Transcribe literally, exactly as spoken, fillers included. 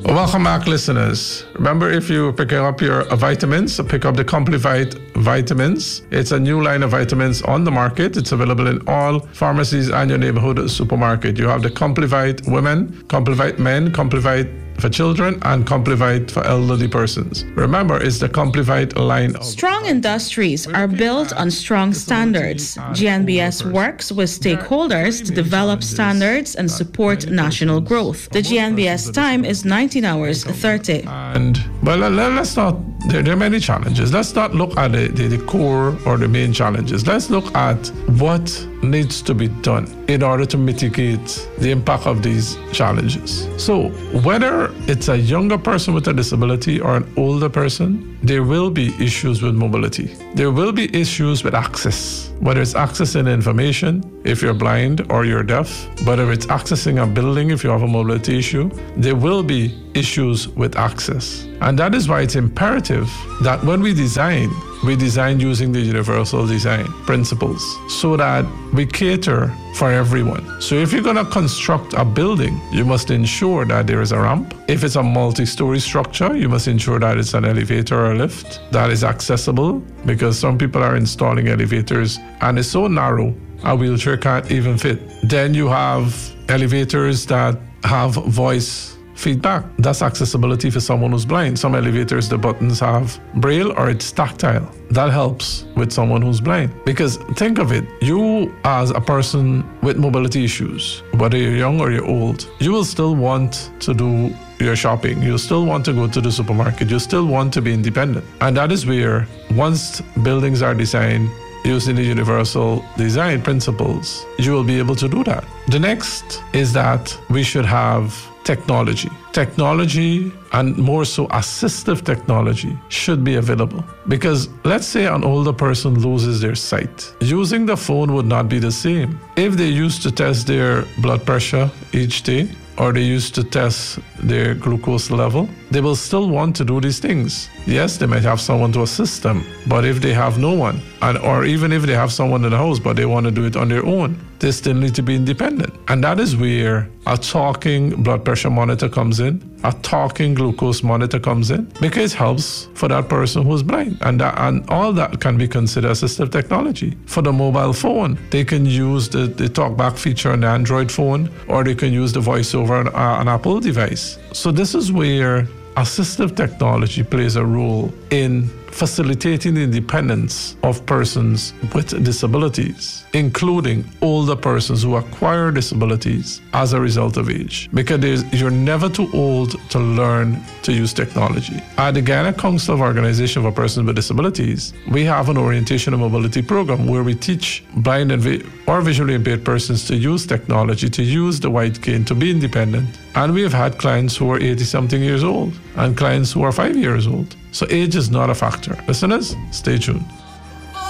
Welcome back, listeners. Remember, if you're picking up your vitamins, pick up the Complivite vitamins. It's a new line of vitamins on the market. It's available in all pharmacies and your neighborhood supermarket. You have the Complivite women, Complivite men, Complivite for children, and Complivite for elderly persons. Remember, it's the Complivite line. Of strong industries are built on strong standards. G N B S works with stakeholders to develop standards and support national growth. The G N B S time is nineteen hours thirty. And, well, let's not, there, there are many challenges. Let's not look at the, the, the core or the main challenges. Let's look at what needs to be done in order to mitigate the impact of these challenges. So whether it's a younger person with a disability or an older person, there will be issues with mobility. There will be issues with access, whether it's accessing information if you're blind or you're deaf, whether it's accessing a building if you have a mobility issue, there will be issues with access. And that is why it's imperative that when we design, we design using the universal design principles so that we cater for everyone. So if you're going to construct a building, you must ensure that there is a ramp. If it's a multi-story structure, you must ensure that it's an elevator or a lift that is accessible, because some people are installing elevators and it's so narrow, a wheelchair can't even fit. Then you have elevators that have voice feedback. That's accessibility for someone who's blind. Some elevators, the buttons have braille or it's tactile. That helps with someone who's blind. Because think of it, you as a person with mobility issues, whether you're young or you're old, you will still want to do your shopping. You still want to go to the supermarket. You still want to be independent. And that is where, once buildings are designed using the universal design principles, you will be able to do that. The next is that we should have technology. Technology, and more so assistive technology, should be available. Because let's say an older person loses their sight. Using the phone would not be the same. If they used to test their blood pressure each day, or they used to test their glucose level, they will still want to do these things. Yes, they might have someone to assist them, but if they have no one, and or even if they have someone in the house, but they want to do it on their own, they still need to be independent. And that is where a talking blood pressure monitor comes in, a talking glucose monitor comes in, because it helps for that person who's blind. And, that, and all that can be considered assistive technology. For the mobile phone, they can use the, the talkback feature on the Android phone, or they can use the voiceover on uh, an Apple device. So this is where assistive technology plays a role in facilitating the independence of persons with disabilities, including older persons who acquire disabilities as a result of age. Because you're never too old to learn to use technology. At the Guyana Council of Organization for Persons with Disabilities, we have an orientation and mobility program where we teach blind and vi- or visually impaired persons to use technology, to use the white cane, to be independent. And we have had clients who are eighty-something years old and clients who are five years old. So age is not a factor. Listeners, stay tuned.